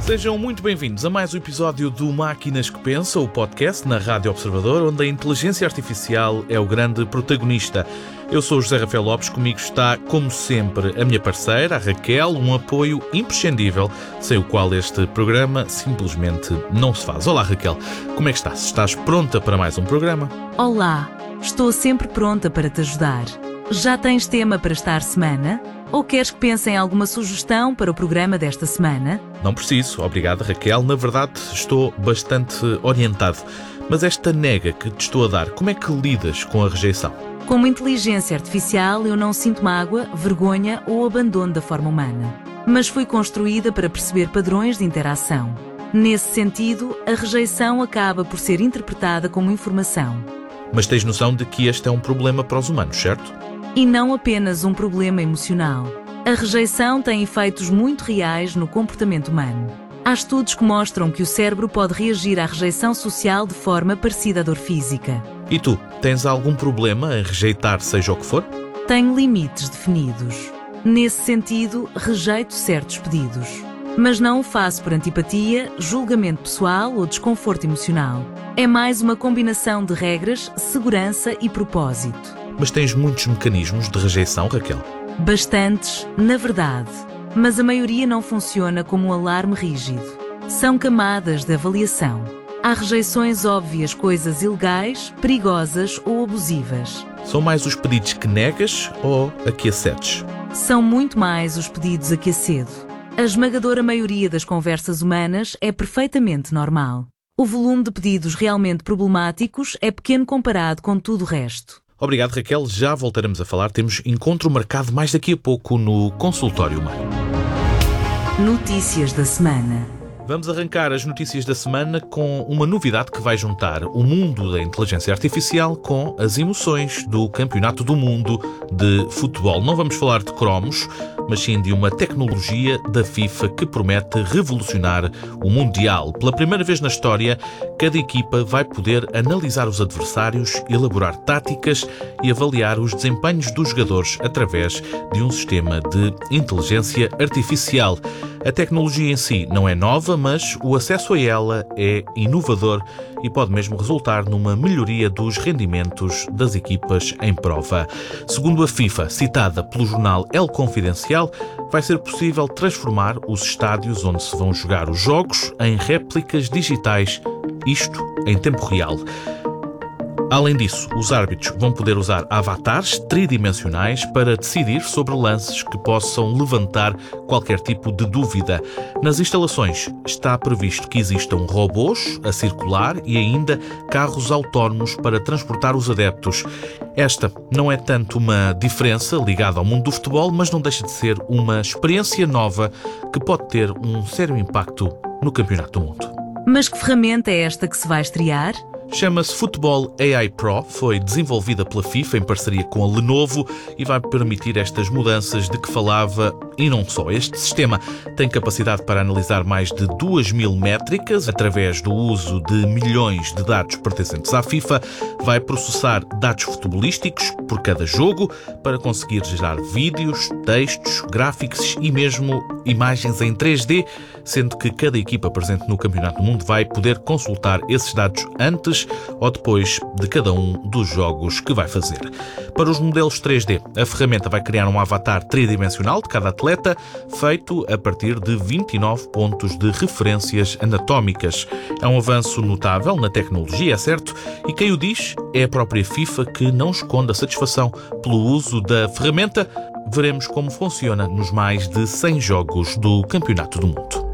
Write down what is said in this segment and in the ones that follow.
Sejam muito bem-vindos a mais um episódio do Máquinas que Pensam, o podcast na Rádio Observador, onde a inteligência artificial é o grande protagonista. Eu sou o José Rafael Lopes, comigo está, como sempre, a minha parceira, a Raquel, um apoio imprescindível, sem o qual este programa simplesmente não se faz. Olá, Raquel, como é que estás? Estás pronta para mais um programa? Olá, estou sempre pronta para te ajudar. Já tens tema para esta semana? Ou queres que pense em alguma sugestão para o programa desta semana? Não preciso, obrigado, Raquel. Na verdade, estou bastante orientado. Mas esta nega que te estou a dar, como é que lidas com a rejeição? Como inteligência artificial, eu não sinto mágoa, vergonha ou abandono da forma humana. Mas fui construída para perceber padrões de interação. Nesse sentido, a rejeição acaba por ser interpretada como informação. Mas tens noção de que este é um problema para os humanos, certo? E não apenas um problema emocional. A rejeição tem efeitos muito reais no comportamento humano. Há estudos que mostram que o cérebro pode reagir à rejeição social de forma parecida à dor física. E tu, tens algum problema em rejeitar seja o que for? Tenho limites definidos. Nesse sentido, rejeito certos pedidos. Mas não o faço por antipatia, julgamento pessoal ou desconforto emocional. É mais uma combinação de regras, segurança e propósito. Mas tens muitos mecanismos de rejeição, Raquel? Bastantes, na verdade. Mas a maioria não funciona como um alarme rígido. São camadas de avaliação. Há rejeições óbvias, coisas ilegais, perigosas ou abusivas. São mais os pedidos que negas ou a que acedes? São muito mais os pedidos a que acedo. A esmagadora maioria das conversas humanas é perfeitamente normal. O volume de pedidos realmente problemáticos é pequeno comparado com tudo o resto. Obrigado, Raquel. Já voltaremos a falar. Temos encontro marcado mais daqui a pouco no Consultório Humano. Notícias da semana. Vamos arrancar as notícias da semana com uma novidade que vai juntar o mundo da inteligência artificial com as emoções do Campeonato do Mundo de Futebol. Não vamos falar de cromos, mas sim de uma tecnologia da FIFA que promete revolucionar o Mundial. Pela primeira vez na história, cada equipa vai poder analisar os adversários, elaborar táticas e avaliar os desempenhos dos jogadores através de um sistema de inteligência artificial. A tecnologia em si não é nova, mas o acesso a ela é inovador e pode mesmo resultar numa melhoria dos rendimentos das equipas em prova. Segundo a FIFA, citada pelo jornal El Confidencial, vai ser possível transformar os estádios onde se vão jogar os jogos em réplicas digitais, isto em tempo real. Além disso, os árbitros vão poder usar avatares tridimensionais para decidir sobre lances que possam levantar qualquer tipo de dúvida. Nas instalações está previsto que existam robôs a circular e ainda carros autónomos para transportar os adeptos. Esta não é tanto uma diferença ligada ao mundo do futebol, mas não deixa de ser uma experiência nova que pode ter um sério impacto no Campeonato do Mundo. Mas que ferramenta é esta que se vai estrear? Chama-se Football AI Pro, foi desenvolvida pela FIFA em parceria com a Lenovo e vai permitir estas mudanças de que falava e não só. Este sistema tem capacidade para analisar mais de 2.000 métricas através do uso de milhões de dados pertencentes à FIFA, vai processar dados futebolísticos por cada jogo para conseguir gerar vídeos, textos, gráficos e mesmo imagens em 3D, sendo que cada equipa presente no Campeonato do Mundo vai poder consultar esses dados antes ou depois de cada um dos jogos que vai fazer. Para os modelos 3D, a ferramenta vai criar um avatar tridimensional de cada atleta, feito a partir de 29 pontos de referências anatómicas. É um avanço notável na tecnologia, é certo, e quem o diz é a própria FIFA, que não esconde a satisfação pelo uso da ferramenta. Veremos como funciona nos mais de 100 jogos do Campeonato do Mundo.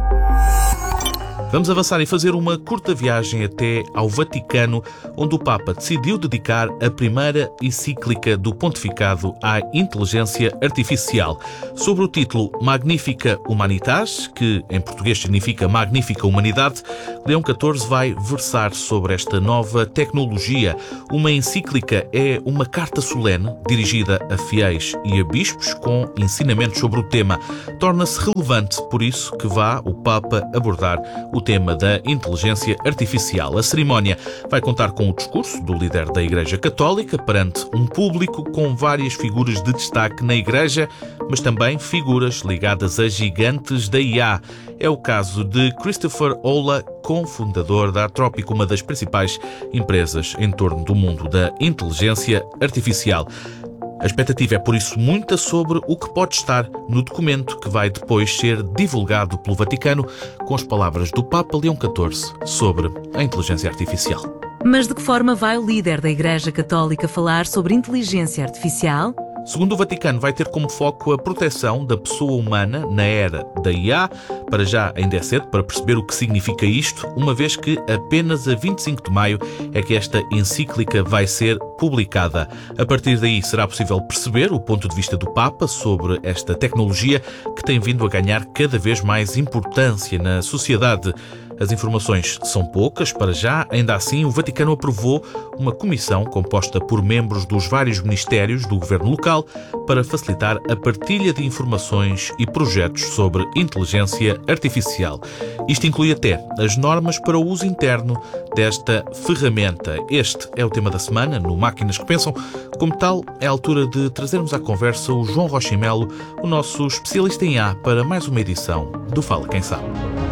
Vamos avançar e fazer uma curta viagem até ao Vaticano, onde o Papa decidiu dedicar a primeira encíclica do pontificado à inteligência artificial. Sobre o título Magnifica Humanitas, que em português significa Magnífica Humanidade, Leão XIV vai versar sobre esta nova tecnologia. Uma encíclica é uma carta solene dirigida a fiéis e a bispos com ensinamentos sobre o tema. Torna-se relevante, por isso que vá o Papa abordar o tema da inteligência artificial. A cerimónia vai contar com o discurso do líder da Igreja Católica perante um público com várias figuras de destaque na Igreja, mas também figuras ligadas a gigantes da IA. É o caso de Christopher Olah, cofundador da Atrópico, uma das principais empresas em torno do mundo da inteligência artificial. A expectativa é, por isso, muita sobre o que pode estar no documento que vai depois ser divulgado pelo Vaticano, com as palavras do Papa Leão XIV sobre a inteligência artificial. Mas de que forma vai o líder da Igreja Católica falar sobre inteligência artificial? Segundo o Vaticano, vai ter como foco a proteção da pessoa humana na era da IA. Para já ainda é cedo para perceber o que significa isto, uma vez que apenas a 25 de maio é que esta encíclica vai ser publicada. A partir daí será possível perceber o ponto de vista do Papa sobre esta tecnologia que tem vindo a ganhar cada vez mais importância na sociedade. As informações são poucas para já, ainda assim o Vaticano aprovou uma comissão composta por membros dos vários ministérios do governo local para facilitar a partilha de informações e projetos sobre inteligência artificial. Isto inclui até as normas para o uso interno desta ferramenta. Este é o tema da semana no Máquinas que Pensam. Como tal, é a altura de trazermos à conversa o João Rocha e Melo, o nosso especialista em IA, para mais uma edição do Fala Quem Sabe.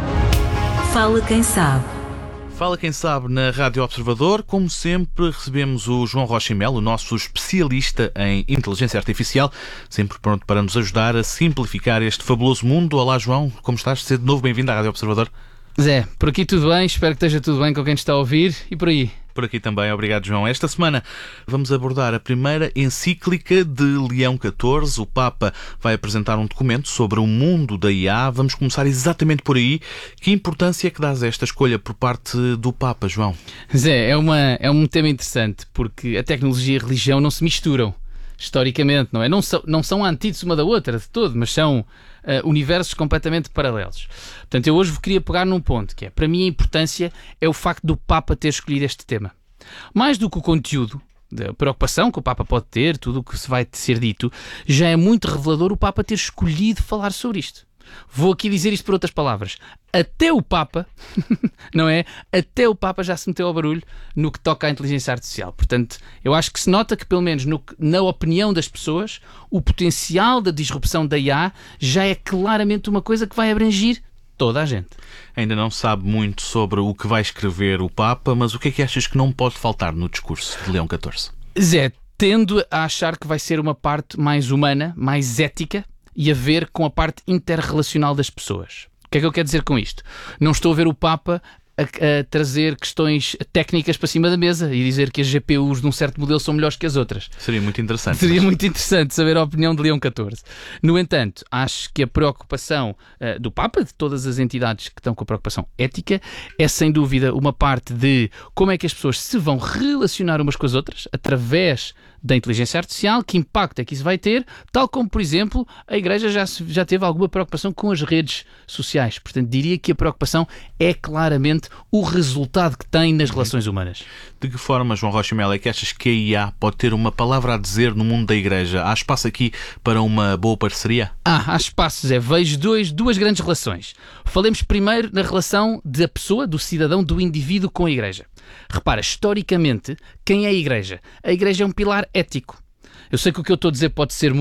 Fala Quem Sabe. Fala Quem Sabe na Rádio Observador. Como sempre, recebemos o João Rocha e Melo, o nosso especialista em inteligência artificial, sempre pronto para nos ajudar a simplificar este fabuloso mundo. Olá, João, como estás? Seja de novo bem-vindo à Rádio Observador. Zé, por aqui tudo bem, espero que esteja tudo bem com quem te está a ouvir e por aí. Por aqui também, obrigado, João. Esta semana vamos abordar a primeira encíclica de Leão XIV. O Papa vai apresentar um documento sobre o mundo da IA. Vamos começar exatamente por aí. Que importância é que dás a esta escolha por parte do Papa, João? Zé, é um tema interessante, porque a tecnologia e a religião não se misturam, historicamente, não é? Não são antíteses uma da outra de todo, mas são universos completamente paralelos. Portanto, eu hoje queria pegar num ponto, que é, para mim a importância é o facto do Papa ter escolhido este tema. Mais do que o conteúdo, da preocupação que o Papa pode ter, tudo o que se vai ser dito, já é muito revelador o Papa ter escolhido falar sobre isto. Vou aqui dizer isto por outras palavras. Até o Papa, não é? Até o Papa já se meteu ao barulho no que toca à inteligência artificial. Portanto, eu acho que se nota que, pelo menos na opinião das pessoas, o potencial da disrupção da IA já é claramente uma coisa que vai abranger toda a gente. Ainda não se sabe muito sobre o que vai escrever o Papa, mas o que é que achas que não pode faltar no discurso de Leão XIV? Zé, tendo a achar que vai ser uma parte mais humana, mais ética, e a ver com a parte interrelacional das pessoas. O que é que eu quero dizer com isto? Não estou a ver o Papa a trazer questões técnicas para cima da mesa e dizer que as GPUs de um certo modelo são melhores que as outras. Seria muito interessante. Seria muito interessante saber a opinião de Leão XIV. No entanto, acho que a preocupação do Papa, de todas as entidades que estão com a preocupação ética, é sem dúvida uma parte de como é que as pessoas se vão relacionar umas com as outras através da inteligência artificial, que impacto é que isso vai ter, tal como, por exemplo, a Igreja já teve alguma preocupação com as redes sociais. Portanto, diria que a preocupação é claramente o resultado que tem nas relações humanas. De que forma, João Rocha e Melo, é que achas que a IA pode ter uma palavra a dizer no mundo da Igreja? Há espaço aqui para uma boa parceria? Há espaço, Zé. Vejo duas grandes relações. Falemos primeiro na relação da pessoa, do cidadão, do indivíduo com a Igreja. Repara, historicamente, quem é a Igreja? A Igreja é um pilar ético. Eu sei que o que eu estou a dizer pode ser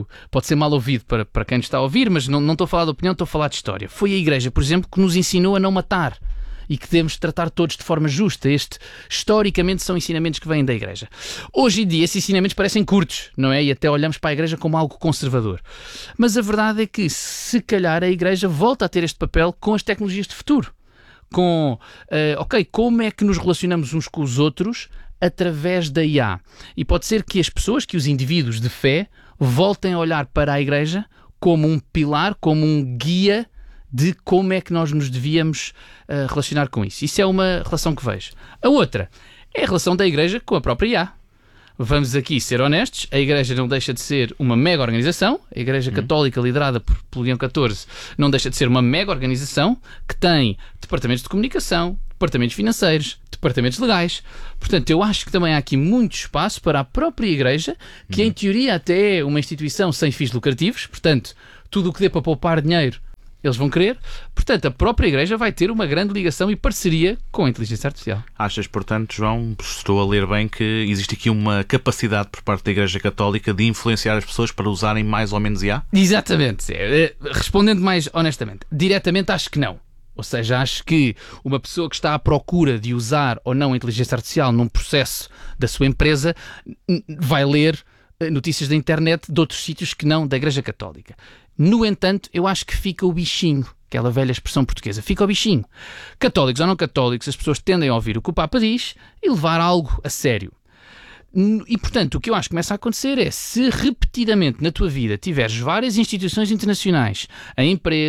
mal ouvido para quem nos está a ouvir, mas não estou a falar de opinião, estou a falar de história. Foi a Igreja, por exemplo, que nos ensinou a não matar e que devemos tratar todos de forma justa. Historicamente, são ensinamentos que vêm da Igreja. Hoje em dia, esses ensinamentos parecem curtos, não é? E até olhamos para a Igreja como algo conservador. Mas a verdade é que, se calhar, a Igreja volta a ter este papel com as tecnologias de futuro. Como é que nos relacionamos uns com os outros através da IA? E pode ser que as pessoas, que os indivíduos de fé, voltem a olhar para a Igreja como um pilar, como um guia de como é que nós nos devíamos relacionar com isso. Isso é uma relação que vejo. A outra é a relação da Igreja com a própria IA. Vamos aqui ser honestos, a Igreja não deixa de ser uma mega organização, a Igreja Católica liderada por Leão XIV não deixa de ser uma mega organização que tem departamentos de comunicação, departamentos financeiros, departamentos legais. Portanto, eu acho que também há aqui muito espaço para a própria Igreja, que em teoria até é uma instituição sem fins lucrativos, portanto, tudo o que dê para poupar dinheiro eles vão querer. Portanto, a própria Igreja vai ter uma grande ligação e parceria com a inteligência artificial. Achas, portanto, João, estou a ler bem, que existe aqui uma capacidade por parte da Igreja Católica de influenciar as pessoas para usarem mais ou menos IA? Exatamente. Respondendo mais honestamente, diretamente acho que não. Ou seja, acho que uma pessoa que está à procura de usar ou não a inteligência artificial num processo da sua empresa vai ler notícias da internet de outros sítios que não da Igreja Católica. No entanto, eu acho que fica o bichinho, aquela velha expressão portuguesa, fica o bichinho. Católicos ou não católicos, as pessoas tendem a ouvir o que o Papa diz e levar algo a sério. E, portanto, o que eu acho que começa a acontecer é, se repetidamente na tua vida tiveres várias instituições internacionais, a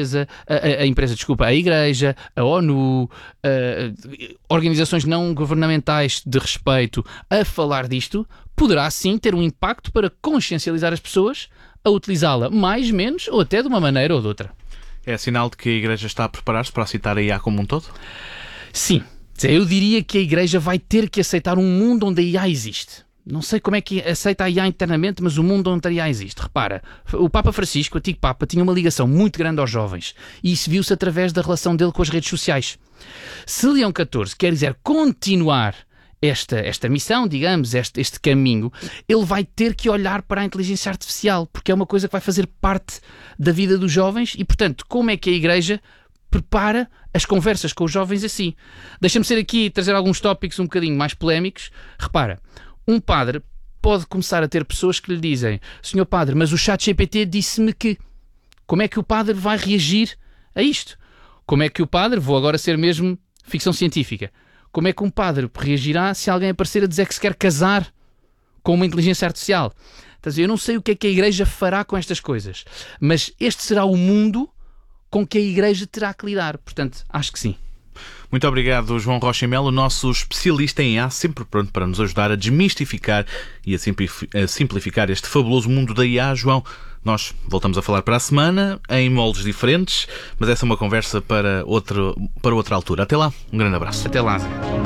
Igreja, a ONU, organizações não governamentais de respeito a falar disto, poderá sim ter um impacto para consciencializar as pessoas a utilizá-la mais, menos ou até de uma maneira ou de outra. É sinal de que a Igreja está a preparar-se para aceitar a IA como um todo? Sim. Eu diria que a Igreja vai ter que aceitar um mundo onde a IA existe. Não sei como é que aceita a IA internamente, mas o mundo onde a IA existe. Repara, o Papa Francisco, o antigo Papa, tinha uma ligação muito grande aos jovens. E isso viu-se através da relação dele com as redes sociais. Se Leão XIV quiser continuar esta missão, digamos, este caminho, ele vai ter que olhar para a inteligência artificial, porque é uma coisa que vai fazer parte da vida dos jovens e, portanto, como é que a Igreja prepara as conversas com os jovens assim? Deixa-me ser aqui trazer alguns tópicos um bocadinho mais polémicos. Repara, um padre pode começar a ter pessoas que lhe dizem: Senhor Padre, mas o ChatGPT disse-me que... Como é que o padre vai reagir a isto? Como é que o padre, vou agora ser mesmo ficção científica, como é que um padre reagirá se alguém aparecer a dizer que se quer casar com uma inteligência artificial? Então, eu não sei o que é que a Igreja fará com estas coisas, mas este será o mundo com que a Igreja terá que lidar. Portanto, acho que sim. Muito obrigado, João Rocha Melo, nosso especialista em IA, sempre pronto para nos ajudar a desmistificar e a simplificar este fabuloso mundo da IA. João, nós voltamos a falar para a semana, em moldes diferentes, mas essa é uma conversa para outra altura. Até lá, um grande abraço. Até lá.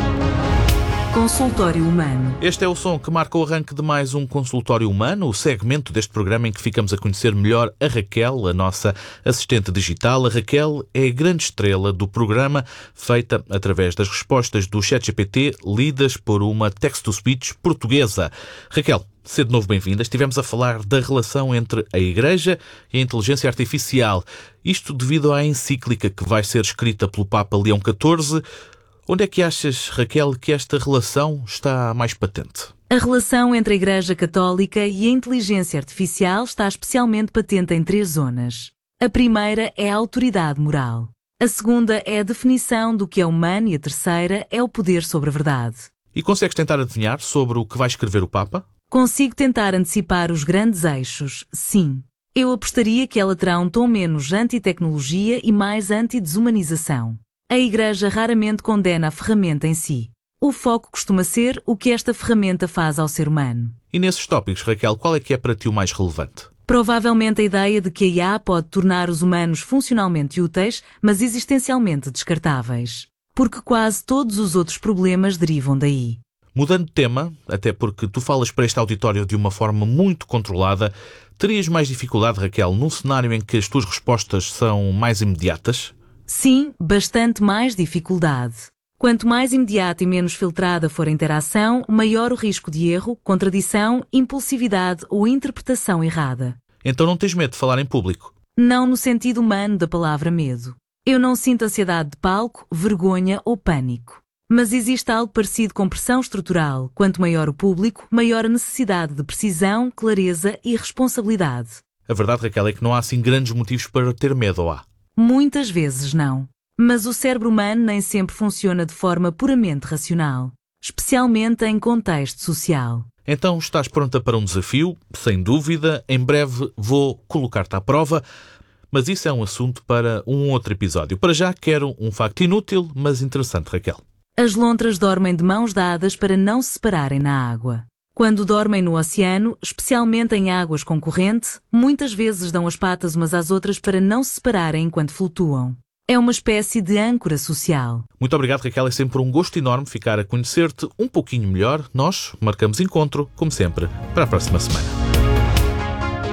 Consultório Humano. Este é o som que marca o arranque de mais um Consultório Humano, o segmento deste programa em que ficamos a conhecer melhor a Raquel, a nossa assistente digital. A Raquel é a grande estrela do programa, feita através das respostas do ChatGPT, lidas por uma text-to-speech portuguesa. Raquel, seja de novo bem-vinda. Estivemos a falar da relação entre a Igreja e a inteligência artificial. Isto devido à encíclica que vai ser escrita pelo Papa Leão XIV. Onde é que achas, Raquel, que esta relação está mais patente? A relação entre a Igreja Católica e a inteligência artificial está especialmente patente em 3 zonas. A primeira é a autoridade moral. A segunda é a definição do que é humano e a terceira é o poder sobre a verdade. E consegues tentar adivinhar sobre o que vai escrever o Papa? Consigo tentar antecipar os grandes eixos, sim. Eu apostaria que ela terá um tom menos anti-tecnologia e mais anti-desumanização. A Igreja raramente condena a ferramenta em si. O foco costuma ser o que esta ferramenta faz ao ser humano. E nesses tópicos, Raquel, qual é que é para ti o mais relevante? Provavelmente a ideia de que a IA pode tornar os humanos funcionalmente úteis, mas existencialmente descartáveis. Porque quase todos os outros problemas derivam daí. Mudando de tema, até porque tu falas para este auditório de uma forma muito controlada, terias mais dificuldade, Raquel, num cenário em que as tuas respostas são mais imediatas? Sim, bastante mais dificuldade. Quanto mais imediata e menos filtrada for a interação, maior o risco de erro, contradição, impulsividade ou interpretação errada. Então não tens medo de falar em público? Não no sentido humano da palavra medo. Eu não sinto ansiedade de palco, vergonha ou pânico. Mas existe algo parecido com pressão estrutural. Quanto maior o público, maior a necessidade de precisão, clareza e responsabilidade. A verdade, Raquel, é que não há assim grandes motivos para ter medo, ou há? Muitas vezes não. Mas o cérebro humano nem sempre funciona de forma puramente racional, especialmente em contexto social. Então estás pronta para um desafio? Sem dúvida, em breve vou colocar-te à prova, mas isso é um assunto para um outro episódio. Para já quero um facto inútil, mas interessante, Raquel. As lontras dormem de mãos dadas para não se separarem na água. Quando dormem no oceano, especialmente em águas com corrente, muitas vezes dão as patas umas às outras para não se separarem enquanto flutuam. É uma espécie de âncora social. Muito obrigado, Raquel. É sempre um gosto enorme ficar a conhecer-te um pouquinho melhor. Nós marcamos encontro, como sempre, para a próxima semana.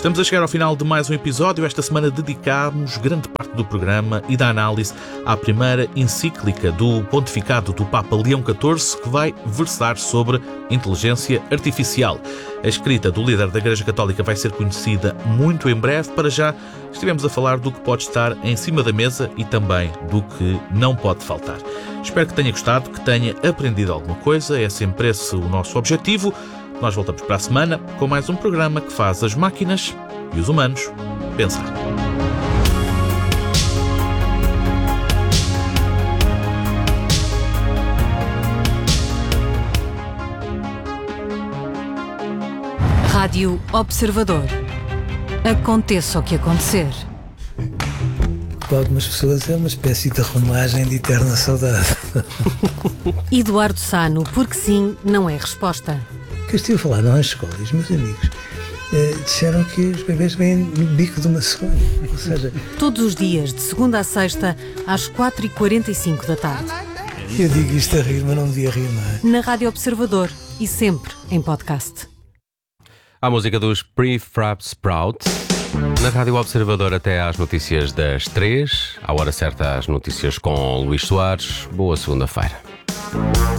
Estamos a chegar ao final de mais um episódio. Esta semana dedicámos grande parte do programa e da análise à primeira encíclica do pontificado do Papa Leão XIV, que vai versar sobre inteligência artificial. A escrita do líder da Igreja Católica vai ser conhecida muito em breve. Para já, estivemos a falar do que pode estar em cima da mesa e também do que não pode faltar. Espero que tenha gostado, que tenha aprendido alguma coisa. É sempre esse o nosso objetivo. Nós voltamos para a semana com mais um programa que faz as máquinas e os humanos pensar. Rádio Observador. Aconteça o que acontecer. Para algumas pessoas é uma espécie de romagem de eterna saudade. Eduardo Sano, porque sim, não é resposta. Que eu estive a falar nas escolas, meus amigos disseram que os bebês vêm no bico de uma cegonha. Ou seja, Todos os dias, de segunda a sexta, às 4h45 da tarde. eu digo isto a rir, mas não devia rir, não é? Na Rádio Observador e sempre em podcast. A música dos Prefab Sprout. Na Rádio Observador até às notícias das 3. À hora certa, as notícias com Luís Soares. Boa segunda-feira.